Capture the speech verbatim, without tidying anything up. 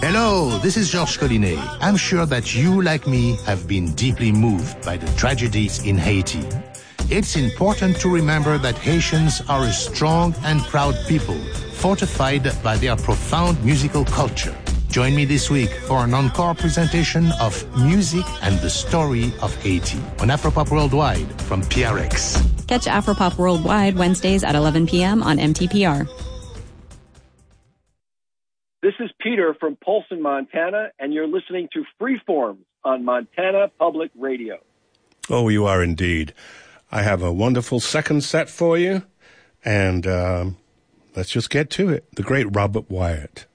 Hello, this is Georges Collinet. I'm sure that you, like me, have been deeply moved by the tragedies in Haiti. It's important to remember that Haitians are a strong and proud people, fortified by their profound musical culture. Join me this week for an encore presentation of Music and the Story of Haiti on Afropop Worldwide from P R X. Catch Afropop Worldwide Wednesdays at eleven p.m. on M T P R. This is Peter from Polson, Montana, and you're listening to Freeforms on Montana Public Radio. Oh, you are indeed. I have a wonderful second set for you, and um, let's just get to it. The great Robert Wyatt.